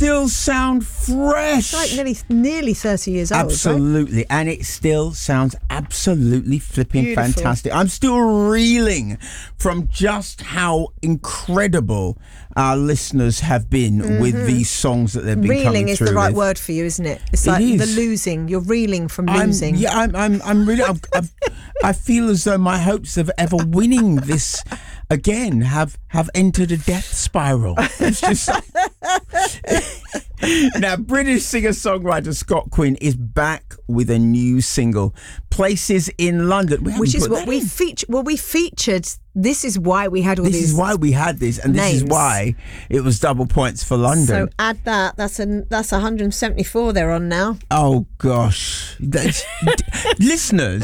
still sound fresh. It's like nearly 30 years old. Absolutely. Right? And it still sounds absolutely flipping Beautiful. fantastic. I'm still reeling from just how incredible our listeners have been with these songs that they've been coming Reeling is through the right with. word for you, isn't it? It's like the losing. You're reeling from losing. I'm really. I feel as though my hopes of ever winning this again have entered a death spiral. It's just. Now, British singer-songwriter Scott Quinn is back with a new single, Places in London. Which is what we featured. Well, we featured. This is why we had all these. This is why we had this, and names. this is why it was double points for London. So add that. That's 174 they're on now. Oh gosh, listeners.